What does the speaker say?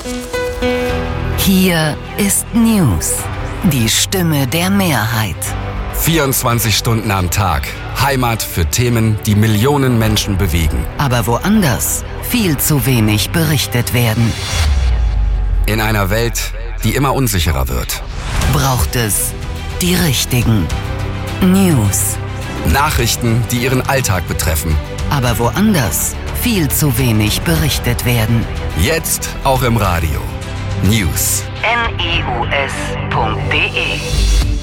Hier ist News, die Stimme der Mehrheit. 24 Stunden am Tag. Heimat für Themen, die Millionen Menschen bewegen. Aber woanders viel zu wenig berichtet werden. In einer Welt, die immer unsicherer wird. Braucht es die richtigen News. Nachrichten, die Ihren Alltag betreffen. Aber woanders viel zu wenig berichtet werden. Jetzt auch im Radio. News. news.de